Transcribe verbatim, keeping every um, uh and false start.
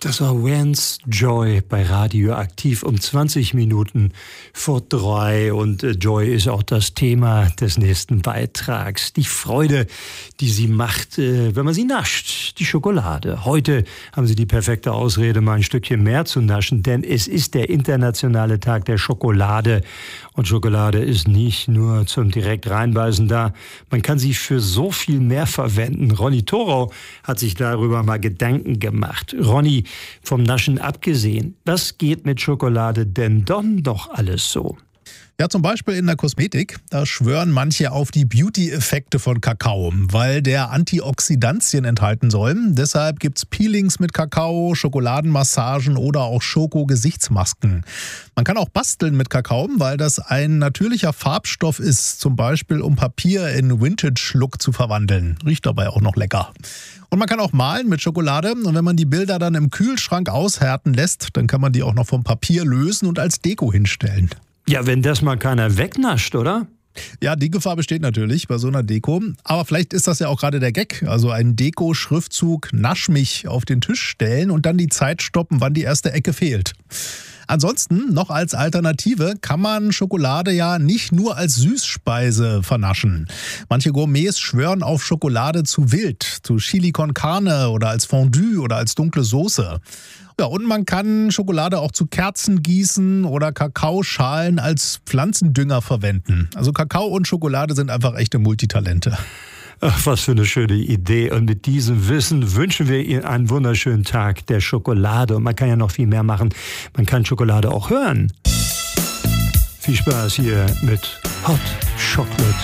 Das war Vance Joy bei Radioaktiv um zwanzig Minuten vor drei. Und äh, Joy ist auch das Thema des nächsten Beitrags. Die Freude, die sie macht, äh, wenn man sie nascht, die Schokolade. Heute haben sie die perfekte Ausrede, mal ein Stückchen mehr zu naschen, denn es ist der internationale Tag der Schokolade. Und Schokolade ist nicht nur zum direkt reinbeißen da. Man kann sie für so viel mehr verwenden. Ronny Thorau hat sich darüber mal Gedanken gemacht. Ronny, vom Naschen abgesehen, was geht mit Schokolade denn dann doch alles so? Ja, zum Beispiel in der Kosmetik, da schwören manche auf die Beauty-Effekte von Kakao, weil der Antioxidantien enthalten soll. Deshalb gibt's Peelings mit Kakao, Schokoladenmassagen oder auch Schoko-Gesichtsmasken. Man kann auch basteln mit Kakao, weil das ein natürlicher Farbstoff ist, zum Beispiel um Papier in Vintage-Look zu verwandeln. Riecht dabei auch noch lecker. Und man kann auch malen mit Schokolade und wenn man die Bilder dann im Kühlschrank aushärten lässt, dann kann man die auch noch vom Papier lösen und als Deko hinstellen. Ja, wenn das mal keiner wegnascht, oder? Ja, die Gefahr besteht natürlich bei so einer Deko. Aber vielleicht ist das ja auch gerade der Gag. Also ein Deko-Schriftzug Nasch mich auf den Tisch stellen und dann die Zeit stoppen, wann die erste Ecke fehlt. Ansonsten, noch als Alternative, kann man Schokolade ja nicht nur als Süßspeise vernaschen. Manche Gourmets schwören auf Schokolade zu wild, zu Chili con Carne oder als Fondue oder als dunkle Soße. Ja, und man kann Schokolade auch zu Kerzen gießen oder Kakaoschalen als Pflanzendünger verwenden. Also Kakao und Schokolade sind einfach echte Multitalente. Ach, was für eine schöne Idee. Und mit diesem Wissen wünschen wir Ihnen einen wunderschönen Tag der Schokolade. Und man kann ja noch viel mehr machen. Man kann Schokolade auch hören. Viel Spaß hier mit Hot Chocolate.